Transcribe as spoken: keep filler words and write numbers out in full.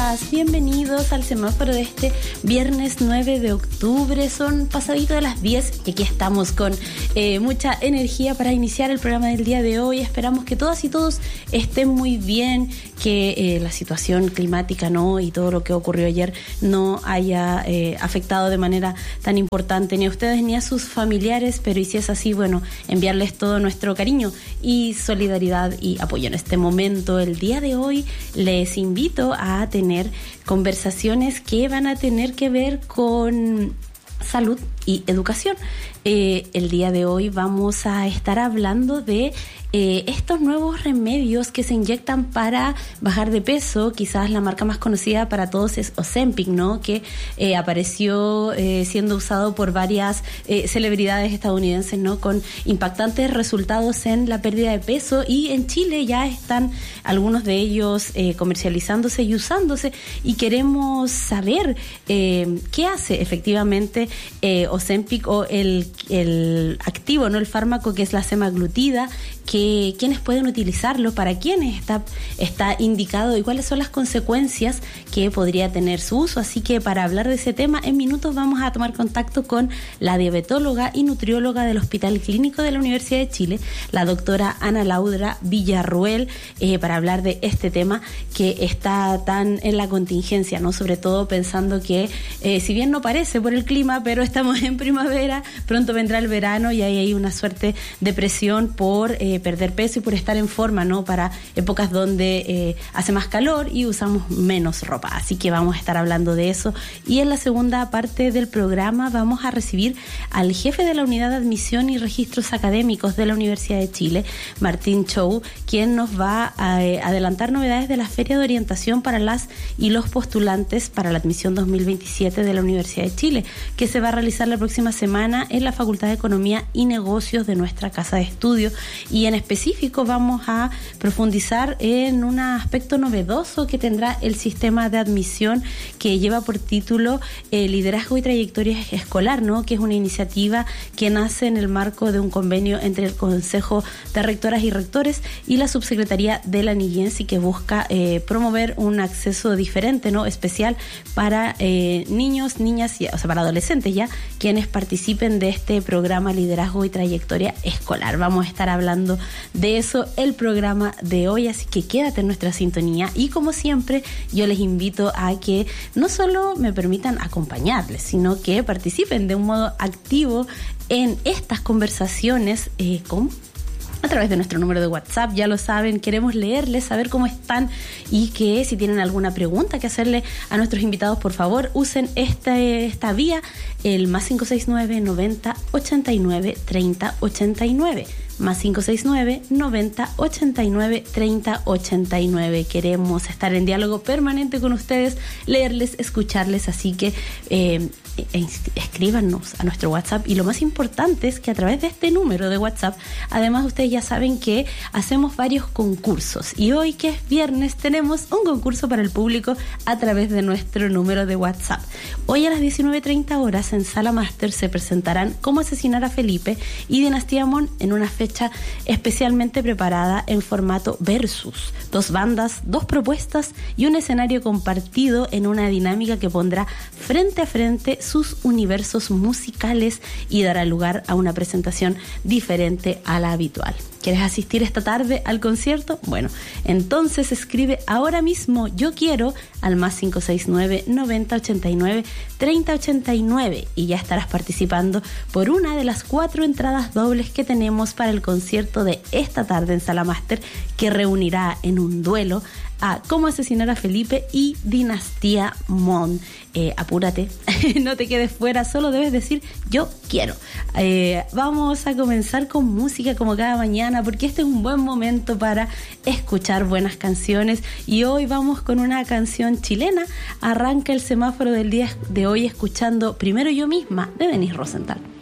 días, bienvenidos al semáforo de este viernes nueve de octubre, son pasadito de las diez y aquí estamos con eh, mucha energía para iniciar el programa del día de hoy. Esperamos que todas y todos estén muy bien, que eh, la situación climática no y todo lo que ocurrió ayer no haya eh, afectado de manera tan importante ni a ustedes ni a sus familiares, pero y si es así, bueno, enviarles todo nuestro cariño y solidaridad y apoyo en este momento. El día de hoy les invito a tener conversaciones que van a tener que ver con salud y educación. Eh, el día de hoy vamos a estar hablando de eh, estos nuevos remedios que se inyectan para bajar de peso. Quizás la marca más conocida para todos es Ozempic, ¿no? Que eh, apareció eh, siendo usado por varias eh, celebridades estadounidenses, ¿no? Con impactantes resultados en la pérdida de peso, y en Chile ya están algunos de ellos eh, comercializándose y usándose, y queremos saber eh, qué hace efectivamente eh, Ozempic o el el activo, no el fármaco, que es la semaglutida, que quiénes pueden utilizarlo, para quiénes está, está indicado y cuáles son las consecuencias que podría tener su uso. Así que para hablar de ese tema, en minutos vamos a tomar contacto con la diabetóloga y nutrióloga del Hospital Clínico de la Universidad de Chile, la doctora Ana Laura Villarruel, eh, para hablar de este tema que está tan en la contingencia, ¿no? Sobre todo pensando que, eh, si bien no parece por el clima, pero estamos en primavera, pronto vendrá el verano y hay ahí una suerte de presión por eh, perder peso y por estar en forma, ¿no? Para épocas donde eh, hace más calor y usamos menos ropa. Así que vamos a estar hablando de eso. Y en la segunda parte del programa vamos a recibir al jefe de la Unidad de Admisión y Registros Académicos de la Universidad de Chile, Martín Chou, quien nos va a eh, adelantar novedades de la Feria de Orientación para las y los postulantes para la admisión dos mil veintisiete de la Universidad de Chile, que se va a realizar la próxima semana en la Facultad de Economía y Negocios de nuestra casa de estudio. Y en específico vamos a profundizar en un aspecto novedoso que tendrá el sistema de admisión, que lleva por título eh, Liderazgo y Trayectoria Escolar, ¿no? Que es una iniciativa que nace en el marco de un convenio entre el Consejo de Rectoras y Rectores y la Subsecretaría de la Niñez, y que busca eh, promover un acceso diferente, ¿no? Especial para eh, niños, niñas, y, o sea, para adolescentes ya, quienes participen de este programa Liderazgo y Trayectoria Escolar. Vamos a estar hablando de eso el programa de hoy, así que quédate en nuestra sintonía, y como siempre yo les invito a que no solo me permitan acompañarles, sino que participen de un modo activo en estas conversaciones eh, con a través de nuestro número de WhatsApp. Ya lo saben, queremos leerles, saber cómo están, y que si tienen alguna pregunta que hacerle a nuestros invitados, por favor, usen esta, esta vía, el más cinco seis nueve, noventa, ochenta y nueve, treinta, ochenta y nueve. Más cinco seis nueve, noventa, ochenta y nueve, treinta, ochenta y nueve. Queremos estar en diálogo permanente con ustedes, leerles, escucharles, así que eh, escríbanos a nuestro WhatsApp. Y lo más importante es que a través de este número de WhatsApp, además ustedes ya saben que hacemos varios concursos, y hoy, que es viernes, tenemos un concurso para el público a través de nuestro número de WhatsApp. Hoy a las diecinueve treinta horas en Sala Máster se presentarán Cómo asesinar a Felipe y Dinastía Mon, en una fecha especialmente preparada en formato versus. Dos bandas, dos propuestas y un escenario compartido en una dinámica que pondrá frente a frente sus universos musicales y dará lugar a una presentación diferente a la habitual. ¿Quieres asistir esta tarde al concierto? Bueno, entonces escribe ahora mismo "yo quiero" al más cinco seis nueve, noventa, ochenta y nueve, treinta, ochenta y nueve, y ya estarás participando por una de las cuatro entradas dobles que tenemos para el concierto de esta tarde en Sala Máster, que reunirá en un duelo a Cómo asesinar a Felipe y Dinastía Mon. Eh, apúrate, no te quedes fuera, solo debes decir "yo quiero". Eh, vamos a comenzar con música como cada mañana, porque este es un buen momento para escuchar buenas canciones, y hoy vamos con una canción chilena. Arranca el semáforo del día de hoy escuchando Primero yo misma, de Denise Rosenthal.